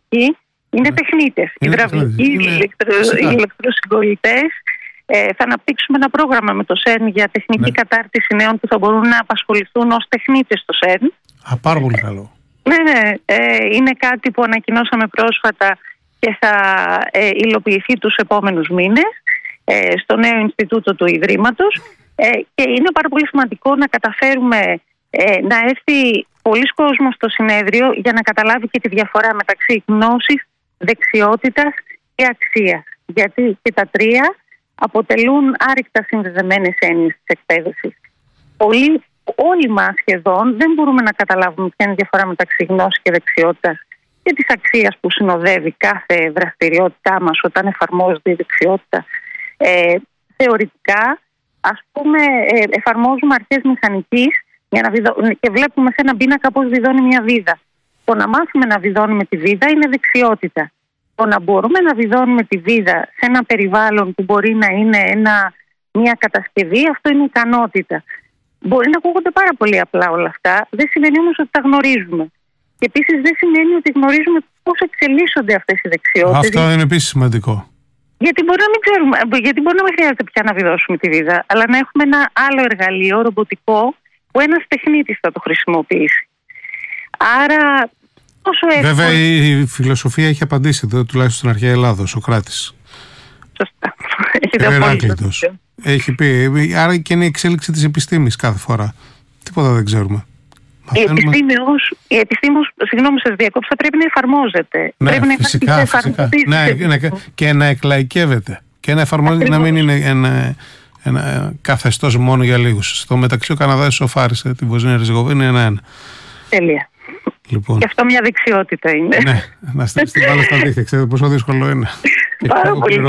υδραυλικοί είναι τεχνίτες. Οι υδραυλικοί, οι ηλεκτροσυγκολητές. Θα αναπτύξουμε ένα πρόγραμμα με το ΣΕΡΝ για τεχνική κατάρτιση νέων που θα μπορούν να απασχοληθούν ως τεχνίτες στο ΣΕΡΝ. Πάρα πολύ καλό. Ναι. Είναι κάτι που ανακοινώσαμε πρόσφατα και θα υλοποιηθεί τους επόμενους μήνες στο νέο Ινστιτούτο του Ιδρύματος. Και είναι πάρα πολύ σημαντικό να καταφέρουμε να έρθει πολλής κόσμος στο συνέδριο για να καταλάβει και τη διαφορά μεταξύ γνώσης, δεξιότητας και αξίας. Γιατί και τα τρία αποτελούν άρρηκτα συνδεδεμένες έννοιες της εκπαίδευσης. Όλοι μας σχεδόν δεν μπορούμε να καταλάβουμε ποια είναι η διαφορά μεταξύ γνώσης και δεξιότητας και της αξίας που συνοδεύει κάθε δραστηριότητά μας όταν εφαρμόζεται η δεξιότητα. Θεωρητικά, ας πούμε, εφαρμόζουμε αρχές μηχανικής και βλέπουμε σε έναν πίνακα πώς βιδώνει μια βίδα. Το να μάθουμε να βιδώνουμε τη βίδα είναι δεξιότητα. Το να μπορούμε να βιδώνουμε τη βίδα σε ένα περιβάλλον που μπορεί να είναι μια κατασκευή, αυτό είναι ικανότητα. Μπορεί να ακούγονται πάρα πολύ απλά όλα αυτά, δεν σημαίνει όμως ότι τα γνωρίζουμε. Και επίσης δεν σημαίνει ότι γνωρίζουμε πώς εξελίσσονται αυτές οι δεξιότητες. Αυτό είναι επίσης σημαντικό. Γιατί μπορεί να μην ξέρουμε, γιατί μπορεί να μην χρειάζεται πια να βιδώσουμε τη βίδα, αλλά να έχουμε ένα άλλο εργαλείο ρομποτικό που ένας τεχνίτης θα το χρησιμοποιήσει. Άρα, βέβαια η φιλοσοφία έχει απαντήσει εδώ, τουλάχιστον στην αρχαία Ελλάδα, ο Σωκράτης. Σωστά. Έχει πει, άρα και είναι η εξέλιξη της επιστήμης κάθε φορά. Τίποτα δεν ξέρουμε. Η επιστήμη όμως, συγγνώμη σας διακόψα, πρέπει να εφαρμόζεται. Ναι, πρέπει φυσικά. Και να εκλαϊκεύεται. Και να εφαρμόζεται, να μην είναι ένα καθεστώς μόνο για λίγους. Στο μεταξύ ο Καναδάς ισοφάρισε την Βοσνία Ερζεγοβίνη 1-1. Τέλεια. Λοιπόν. Και αυτό μια δεξιότητα είναι. Ναι, να στείλεις την μπάλα στα δίχτυα. Ξέρετε πόσο δύσκολο είναι. Πάρα πολύ.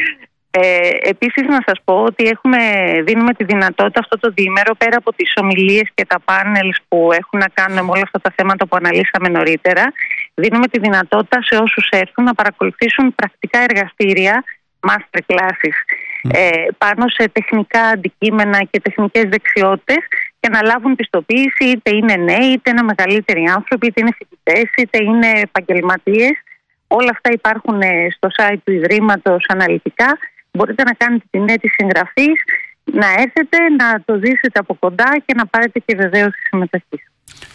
Επίσης να σας πω ότι δίνουμε τη δυνατότητα αυτό το διήμερο, πέρα από τις ομιλίες και τα πάνελς που έχουν να κάνουν με όλα αυτά τα θέματα που αναλύσαμε νωρίτερα, δίνουμε τη δυνατότητα σε όσους έρθουν να παρακολουθήσουν πρακτικά εργαστήρια, master classes, πάνω σε τεχνικά αντικείμενα και τεχνικές δεξιότητες και να λάβουν πιστοποίηση, είτε είναι νέοι, είτε είναι μεγαλύτεροι άνθρωποι, είτε είναι φοιτητές, είτε είναι επαγγελματίες. Όλα αυτά υπάρχουν στο site του Ιδρύματος αναλυτικά. Μπορείτε να κάνετε την αίτηση εγγραφής, να έρθετε, να το ζήσετε από κοντά και να πάρετε και βεβαίως συμμετοχή.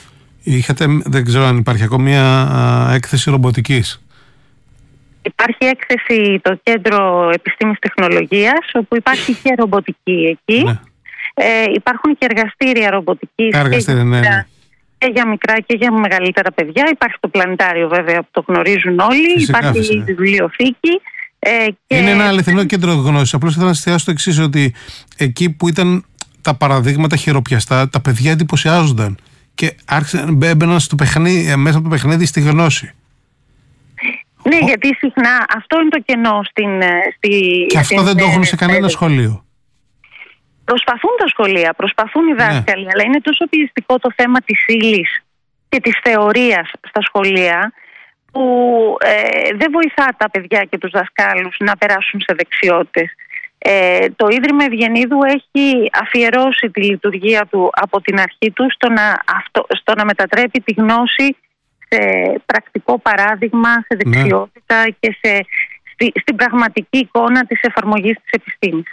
Δεν ξέρω αν υπάρχει ακόμα μια έκθεση ρομποτικής. Υπάρχει έκθεση το Κέντρο Επιστήμης Τεχνολογίας, όπου υπάρχει και ρομποτική εκεί. Ναι. Υπάρχουν και εργαστήρια ρομποτικής και για μικρά και για μεγαλύτερα παιδιά. Υπάρχει το πλανητάριο βέβαια που το γνωρίζουν όλοι. Υπάρχει η βιβλιοθήκη. Είναι ένα αληθινό κέντρο γνώσης. Απλώς ήθελα να εστιάσω το εξής, ότι εκεί που ήταν τα παραδείγματα χειροπιαστά, τα παιδιά εντυπωσιάζονταν και έμπαιναν μέσα από το παιχνίδι στη γνώση. Ναι, γιατί συχνά αυτό είναι το κενό και αυτό δεν το έχουν σε κανένα σχολείο. Προσπαθούν τα σχολεία, προσπαθούν οι δάσκαλοι, αλλά είναι τόσο πιεστικό το θέμα της ύλης και της θεωρίας στα σχολεία, που δεν βοηθά τα παιδιά και τους δασκάλους να περάσουν σε δεξιότητες. Το Ίδρυμα Ευγενίδου έχει αφιερώσει τη λειτουργία του από την αρχή του στο να μετατρέπει τη γνώση σε πρακτικό παράδειγμα, σε δεξιότητα και στην πραγματική εικόνα της εφαρμογής της επιστήμης.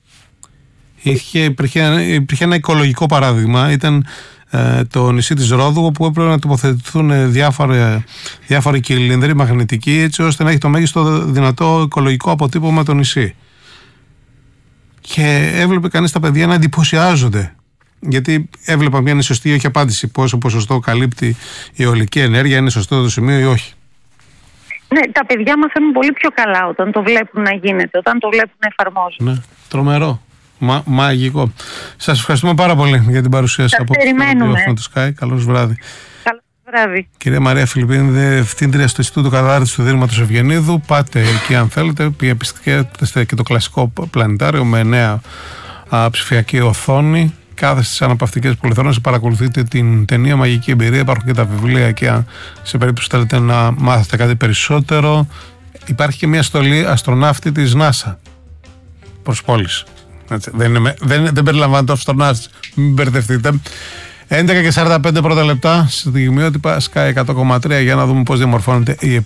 Υπήρχε ένα οικολογικό παράδειγμα, ήταν το νησί της Ρόδου, όπου έπρεπε να τοποθετηθούν διάφοροι κυλινδροί μαγνητικοί, έτσι ώστε να έχει το μέγιστο δυνατό οικολογικό αποτύπωμα το νησί. Και έβλεπε κανείς τα παιδιά να εντυπωσιάζονται, γιατί έβλεπα μια είναι σωστή ή όχι απάντηση, πόσο ποσοστό καλύπτει η αιωλική ενέργεια, είναι σωστό το σημείο ή όχι. Ναι, τα παιδιά μαθαίνουν πολύ πιο καλά όταν το βλέπουν να γίνεται, όταν το βλέπουν να εφαρμόζουν. Ναι, τρομερό. Μαγικό. Σας ευχαριστούμε πάρα πολύ για την παρουσίαση από το ραδιόφωνο του Sky. Καλώς βράδυ. Καλώς βράδυ. Κυρία Μαρία Φιλιππίνη, διευθύντρια στο Ινστιτούτο Κατάρτισης του Ιδρύματος Ευγενίδου. Πάτε εκεί αν θέλετε. Επισκέπτεστε και το κλασικό πλανητάριο με νέα ψηφιακή οθόνη. Κάθεστε στις αναπαυτικές πολυθρόνες, παρακολουθείτε την ταινία Μαγική Εμπειρία. Υπάρχουν και τα βιβλία και αν σε περίπτωση θέλετε να μάθετε κάτι περισσότερο. Υπάρχει και μια στολή αστροναύτη της NASA προς πώληση. Δεν περιλαμβάνει το αυτονάστης, μην μπερδευτείτε. 11:45 πρώτα λεπτά, στιγμιότυπα Sky 100,3 για να δούμε πώς διαμορφώνεται η